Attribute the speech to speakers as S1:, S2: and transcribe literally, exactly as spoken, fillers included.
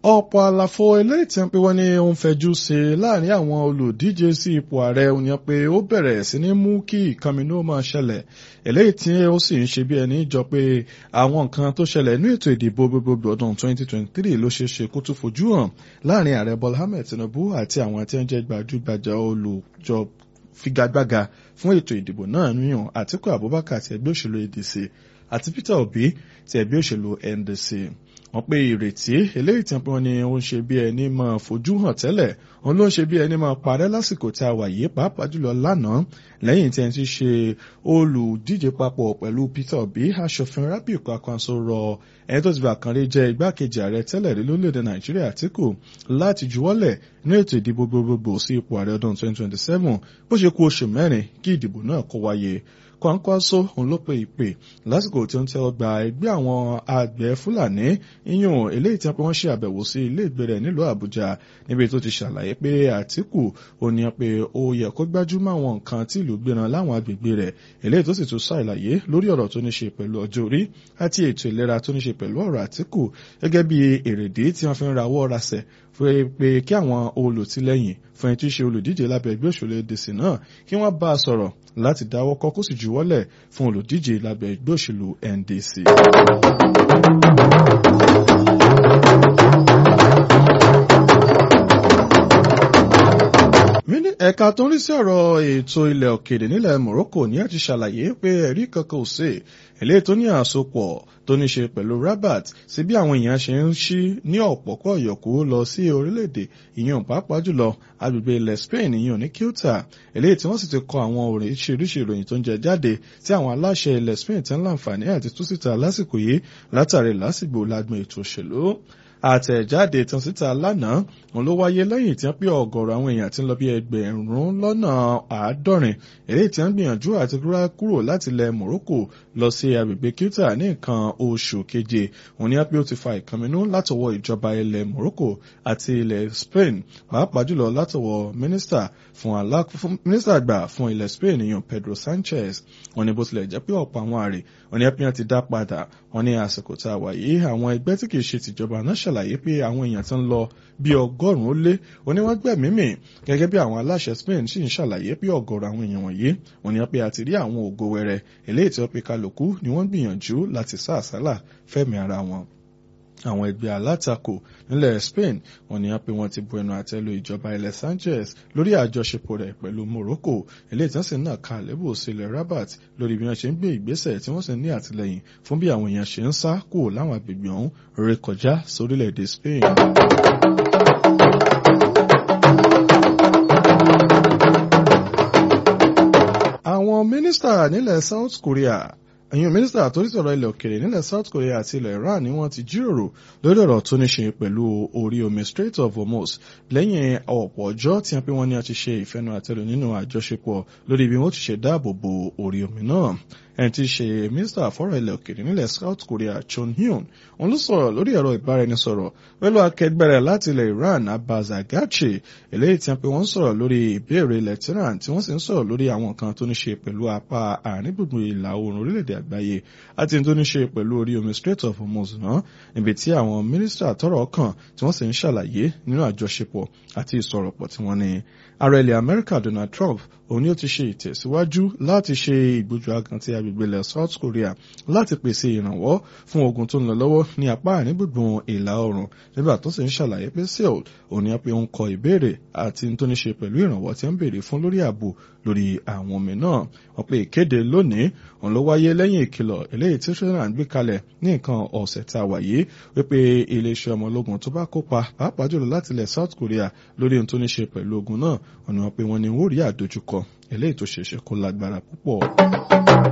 S1: ọ̀pọ̀ àlàfo eléyìí tí wọ́n pe wọ́n ní ó ń fẹjú sí láàrin àwọn olùdíje sí ipò ààrẹ ó ní pé ó bẹ̀rẹ̀ sí ní mú kí ìkànnì máa ṣẹlẹ̀ eléyìí tí ó sì ń ṣe bí ẹni jọ pé àwọn nǹkan tó ṣẹlẹ̀ ní ètò ìdìbò gbogbogbò ọdún twenty twenty-three ló ṣeé ṣe kó tún fojú hàn láàrin ààrẹ Bọ́lá Ahmed Tinubu àti àwọn tí wọ́n jẹ́ gbajúgbajà olùjọ figagbága fún ètò ìdìbò náà níyàn Àtíkù Abubakar ti ẹgbẹ́ òṣèlú A D C àti Peter Obi ti ẹgbẹ́ òṣèlú N D C. Wọ́n pé ìrètí eléyìí tí wọ́n ní ó ń ṣe bí ẹni máa fojú hàn tẹ́lẹ̀ òun ló ń ṣe bí ẹni máa parẹ́ lásìkò tí a wà yìí pàápàá jùlọ lánàá lẹ́yìn tí ẹni tí ṣe olùdíje papọ̀ pẹ̀lú Peter Obi aṣòfin Rabiu Kwankwaso rọ ẹni tó ti bá kan rí jẹ́ igbákejì ààrẹ tẹ́lẹ̀ rí lórílẹ̀‐èdè Nàìjíríà Àtíkù láti juwọ́lẹ̀ ní ètò ìdìbò gbogbogbò sí ipò ààrẹ ọdún twenty twenty-seven bó ṣe kù oṣù mẹ́rin kí ìdìbò náà kó wáyé. Kwankwaso òun ló pe ìpè lásìkò tí ó ń tẹ́wọ́ gba ẹgbẹ́ àwọn àgbẹ̀ Fúlàní iyùn eléyìí tí wọ́n ṣe àbẹ̀wò sí ilé ìgbé rẹ̀ nílùú Àbújá níbi tó ti ṣàlàyé pé Àtíkù ó ní pé ó yẹ kó gbájúmọ́ àwọn nǹkan tí ìlú gbéran láwọn agbègbè rẹ̀ eléyìí tó sì tún ṣàlàyé lórí ọ̀rọ̀ tó ní ṣe pẹ̀lú ọjọ́ orí àti ètò ìlera tó ní ṣe pẹ̀lú ọ̀rọ̀ Àtíkù gẹ́gẹ́ bí èrèdí tí wọ́n fi ń rawọ́ rasẹ̀ fún pé kí àwọn olùtìlẹ́yìn fún ẹni tí í ṣe olùdíje lábẹ́ ẹgbẹ́ òṣèlú A D C náà kí wọ́n bá a sọ̀rọ̀ láti dáwọ́ kọ́ kó sì juwọ́lẹ̀ fún olùdíje lábẹ́ ẹgbẹ́ òṣèlú N D C. ẹ̀ka tó ń rí sí ọ̀rọ̀ ètò ilẹ̀ òkèèrè nílẹ̀ Morocco ní àti ṣàlàyé pé ẹ̀rí kankan ò sí eléyìí tó ní àsopọ̀ tó ní ṣe pẹ̀lú Rabat sí bí àwọn èèyàn ṣe ń ṣí ní ọ̀pọ̀pọ̀ ìyọ̀kú lọ sí orílẹ̀-èdè ìyẹn pàápàá jùlọ agbègbè ilẹ̀ Spain ìyẹn ní Ceuta eléyìí tí wọ́n sì ti kọ àwọn oríṣiríṣi ìròyìn tó ń jẹ jáde tí àwọn aláṣẹ ilẹ̀ Spain ti ń láǹfààní àti tú síta lásìkò yìí látàrí lásìgbò lágbọn ètò òṣèlú. Àtẹ̀jáde tán síta lánàá wọn ló wáyé lẹ́yìn tí wọ́n pé ọ̀gọ̀rọ̀ àwọn èèyàn tí ń lọ bí ẹgbẹ̀rún lọ́nà àádọ́rin èyí tí wọ́n gbìyànjú àti kúrò láti ilẹ̀ Morocco lọ sí agbègbè Ceuta ní nǹkan oṣù keje wọn ní pé ó ti fa ìkànnínú látọwọ́ ìjọba ilẹ̀ Morocco àti ilẹ̀ Spain pàápàá jùlọ látọwọ́ mínísítà fún mínísítà àgbà fún ilẹ̀ Spain ìyẹn Pedro Sanchez. Wọn ní bó tilẹ̀ jẹ́ pé ọ̀pọ̀ àwọn àrè wọn ní pé wọ́n ti dá padà wọn ní àsìkò tá a wà yìí àwọn ẹgbẹ́ tí kì í ṣe tìjọba náà ṣàlàyé pé àwọn èèyàn tó ń lọ bí ọgọ́rùn-ún ó lé oníwọ́gbẹ̀mí mì gẹ́gẹ́ bí àwọn aláṣẹ Spain sì ń ṣàlàyé pé ọ̀gọ̀rọ̀ àwọn èèyàn wọ̀nyí wọ́n ní pé àti rí àwọn ògo wẹrẹ eléyìí tí wọ́n pe kálukú ni wọ́n gbìyànjú láti sá àsálà fẹ́mi ara wọn. Àwọn ẹgbẹ́ alátakò nílẹ̀ Spain wọ́n ní pé wọ́n ti bu ẹnu àtẹ́ lu ìjọba ilẹ̀ Sanchez lórí àjọṣepọ̀ rẹ̀ pẹ̀lú Morocco eléyìí tí wọ́n sì ń nà ká àlébù sílẹ̀ Rabat lórí bí wọ́n ṣe ń gbé ìgbésẹ̀ tí wọ́n sì ní àtìlẹ́yìn fún bí àwọn èèyàn ṣe ń sá kúrò láwọn agbègbè ọ̀hún rékọjá sórílẹ̀-èdè Spain. Àwọn mínísítà nílẹ̀ South Korea ẹ̀yin mínísítà tó ń sọ̀rọ̀ ilẹ̀ òkèèrè nílẹ̀ South Korea àti ilẹ̀ Iran ni wọ́n ti jíròrò lórí ọ̀rọ̀ tó ní ṣe pẹ̀lú orí omi Strait of Hormuz lẹ́yìn ọ̀pọ̀ ọjọ́ tí wọ́n pé wọ́n ní a ti ṣe ìfẹ́nu àtẹ́lù nínú àjọṣepọ̀ lórí bí wọ́n ti ṣe dáàbò bo orí omi náà. ẹni tí í ṣe mínísítà fọ́rọ̀ ilẹ̀ òkèèrè nílẹ̀ South Korea Chon Hyun òun ló sọ̀rọ̀ lórí ẹ̀rọ ìbáraẹnisọ̀rọ̀ pẹ̀lú akẹgbẹ́ rẹ̀ láti ilẹ̀ Iran Abbas Araghchi eléyìí tí wọ́n pé wọ́n ń sọ̀rọ̀ lórí ìbéèrè ilẹ̀ Tehran tí wọ́n sì ń sọ̀rọ̀ lórí àwọn nǹkan tó ní ṣe pẹ̀lú apá àárín gbùngbùn ìlà oòrùn orílẹ̀-èdè àgbáyé àti tó ní ṣe pẹ̀lú orí omi Strait of Hormuz náà níbi tí àwọn mínísítà tọ́rọ̀ kàn tí wọ́n sì ń ṣàlàyé nínú àjọṣepọ̀ àti ìsọ̀rọ̀pọ̀ tí wọ́n ní. Ààrẹ ilẹ̀ Amẹ́ríkà Donald Trump òun ni ó ti ṣe ìtẹ̀síwájú láti ṣe ìgbójú agan ti agbègbè ilẹ̀ South Korea láti pèsè ìrànwọ́ fún ogun tó ń lọ lọ́wọ́ ní apá àárín gbùngbùn ìlà oòrùn nígbà tó sì ń ṣàlàyé pé Seoul òun ni pé ó ń kọ ìbéèrè àti tó ní ṣe pẹ̀lú ìrànwọ́ tí ń béèrè fún lórí ààbò lórí àwọn omi náà. Wọ́n pé ìkéde lónìí òun ló wáyé lẹ́yìn ìkìlọ̀ eléyìí tí Tehran gbé kalẹ̀ ní nǹkan ọ̀sẹ̀ tá a wà yìí wípé iléeṣẹ́ ọmọ ológun tó bá kópa pàápàá jùlọ láti ilẹ̀ South Korea lórí ohun tó ní ṣe pẹ̀lú ogun náà wọ́n ní wọ́n pé wọ́n ní wọ́n rí àdójúkọ eléyìí tó ṣeéṣe kó lágbára púpọ̀.